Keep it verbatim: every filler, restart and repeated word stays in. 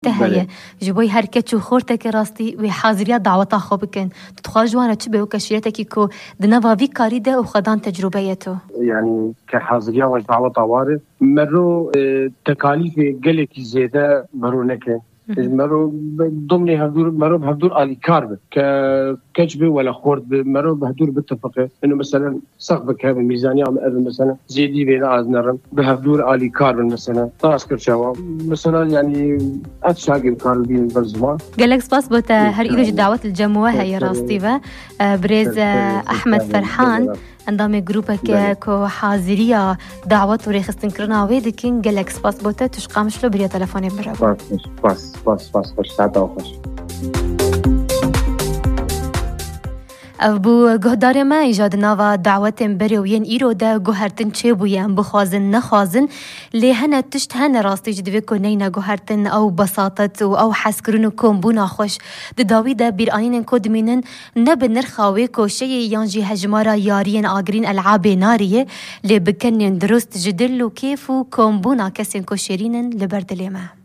تهيا جبوي هركتشو خورتك راستي وحاضريات دعوة خو بكن تدخل جوانا تشبه وكشيرتك كو دنافا في كاريدا وخدان تجربيته يعني كحاضريات وش دعوة طوارئ مرو تكاليف قلك زيادة مرو نكن مرو ضمن هدور مرو بهدور آلي كارب ككجبه ولا خورد مرو بهدور باتفاقه إنه مثلا سقفك هذا الميزانية عم مثلا زيدي بين أزنرم بهدور آلي كارب مثلا تاسكر شوا مثلا يعني أتشاقل كاربين بالزمان. قالك سباس بوتا هر إيدج دعوة الجموع هي راستيفا بريز أحمد فرحان انضامي جروبك كو حاضرية دعوة وريخستن كرنا ويدكين قالك سباس بوتا تشقامش له بريا تلفوني برابو. سباس سباس سباس خوش ساعة خوش. بو گهدار ما ایجاد نوا دعوت بروین ایرو دا گوهرتن چه بویم بخوازن نخوازن لی هنه تشت هنه راستی جدوی کنینا گوهرتن او بساطت و او حسکرون کمبونا خوش دداوی دا بیر آینن کدمینن نب نرخاوی کوشی یانجی هجمارا یارین آگرین العاب ناریه لی بکنین درست جدل و کیف و کمبونا کسین کوشیرینن لبردلیمه.